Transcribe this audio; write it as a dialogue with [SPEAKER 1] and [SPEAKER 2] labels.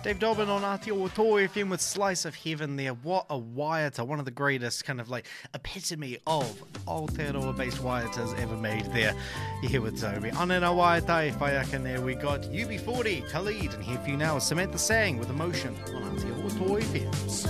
[SPEAKER 1] Dave Dobbin on Aotearoa FM with Slice of Heaven there. What a waiata, one of the greatest kind of like epitome of Aotearoa based waiatas ever made there. You're here with Toby. Anena waiata whaiaka there. We got UB40, Khalid, and here for you now is Samantha Sang with Emotion on Aotearoa FM.